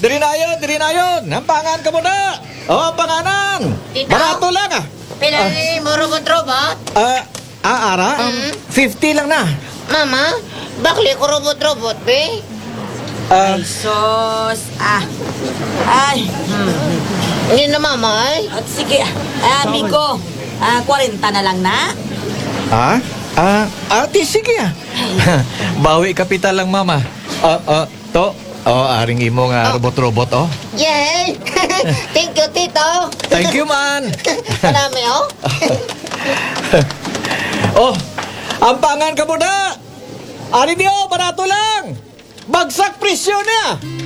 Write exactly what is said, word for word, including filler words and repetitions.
diri na yun, diri na yun. Ampangan ka muna. Oh, ampanganan. Tita? Barato lang ah. Pinali mo robot-robot? Ah, ah, Ara? Mm. fifty lang na. Mama, bakli ko robot-robot, be? Ah, Ay, sos. Ah. Ay. Hmm. Hindi na, mama, ay. At sige. Ah, amigo. Ah, forty na lang na. ah, ah, ate, sige ah. Bawi kapital lang, mama. Ah, ah, to. Oh, aring imo nga robot-robot, oh. Yay! Thank you, Tito. Thank you, man. Marami, oh. Oh, ampangan ka muna. Ari niyo, barato lang. Bagsak presyo na.